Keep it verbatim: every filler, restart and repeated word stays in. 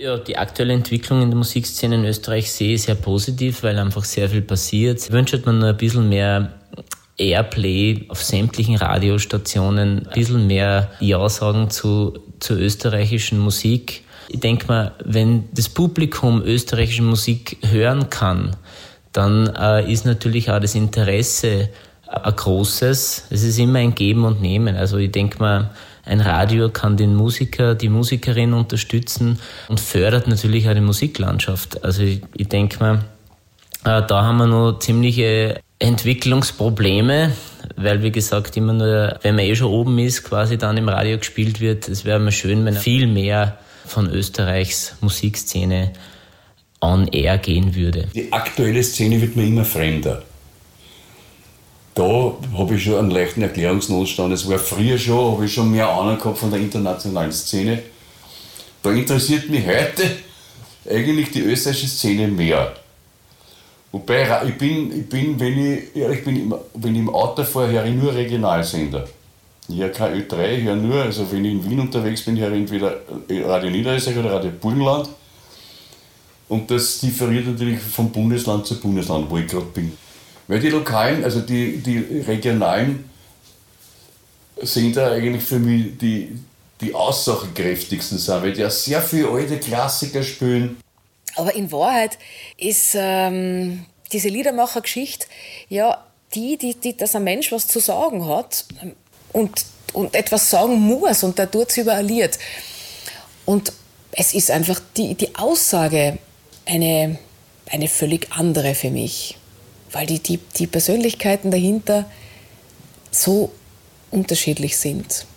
Ja, die aktuelle Entwicklung in der Musikszene in Österreich sehe ich sehr positiv, weil einfach sehr viel passiert. Wünscht man nur ein bisschen mehr Airplay auf sämtlichen Radiostationen, ein bisschen mehr Ja sagen zu, zur österreichischen Musik. Ich denke mal, wenn das Publikum österreichische Musik hören kann, dann äh, ist natürlich auch das Interesse ein großes. Es ist immer ein Geben und Nehmen. Also ich denke mal, ein Radio kann den Musiker, die Musikerin unterstützen und fördert natürlich auch die Musiklandschaft. Also ich, ich denke mal, äh, da haben wir noch ziemliche Entwicklungsprobleme, weil, wie gesagt, immer nur, wenn man eh schon oben ist, quasi dann im Radio gespielt wird. Es wäre mir schön, wenn viel mehr von Österreichs Musikszene on air gehen würde. Die aktuelle Szene wird mir immer fremder. Da habe ich schon einen leichten Erklärungsnotstand. Es war früher schon, habe ich schon mehr Ahnung gehabt von der internationalen Szene. Da interessiert mich heute eigentlich die österreichische Szene mehr. Wobei, ich bin, ich bin wenn ich ehrlich bin, wenn ich im Auto fahre, höre ich nur Regionalsender. Ich höre kein Ö drei, ich höre nur, also wenn ich in Wien unterwegs bin, höre ich entweder Radio Niederösterreich oder Radio Burgenland. Und das differiert natürlich von Bundesland zu Bundesland, wo ich gerade bin. Weil die lokalen, also die, die regionalen Sender eigentlich für mich die, die aussagekräftigsten sind, weil die auch sehr viele alte Klassiker spielen. Aber in Wahrheit ist ähm, diese Liedermacher-Geschichte ja die, die, die, dass ein Mensch was zu sagen hat und, und etwas sagen muss und dadurch es über ein Lied. Und es ist einfach die, die Aussage eine, eine völlig andere für mich. Weil die, die, die Persönlichkeiten dahinter so unterschiedlich sind.